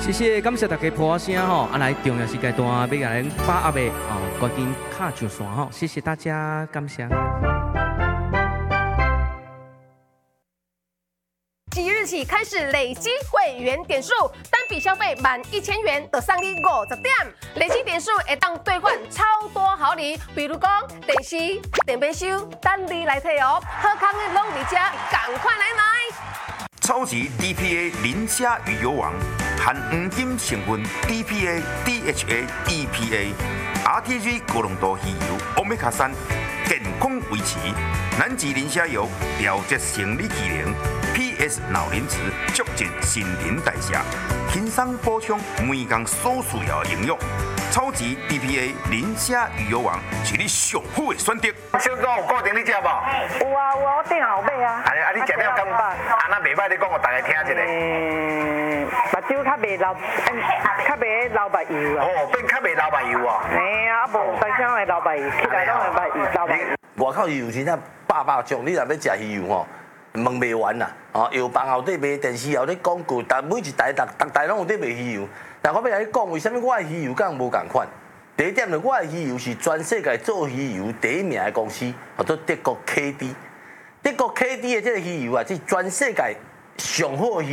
谢谢，感谢大家捧声吼，来重要是阶段要甲咱把握的赶紧卡上线吼，谢谢大家，感谢。 即日起开始累积会员点数，单笔消费满1000元就送你50点，累积点数会当兑换超多好礼，比如讲电视、电杯收，等你来摕哦。好康的拢伫遮，赶快来买！ 超级 DPA 磷虾鱼油王，含黄金成分 DPA、DHA、EPA、RTG 高浓度鱼油、欧米伽3，健康维持。南极磷虾油调节生理机能。PS 脑磷脂促进新陈代谢，轻松补充每天所需要的营养。超级 DPA 磷虾鱼油王是你上好的选择。 小哥有固定你食无？ 有啊，我顶后买啊。 你食了敢？那袂歹，你讲我大家听一下。 目睭较袂流，较袂流目油啊。 哦，变较袂流目油哦。 嘿啊，无当时会流目油，起来拢会目油流目油。 外口鱼油真正百种，你若要食鱼油吼。问袂完啦，药房后底卖，电视后底广告，但每一台逐台拢有在卖鱼油。但我要来讲，为什么我的鱼油敢无共款？第一点呢，我的鱼油是全世界做鱼油第一名的公司，叫做德国 KD。德国 KD 的这个鱼油啊，是全世界上好的鱼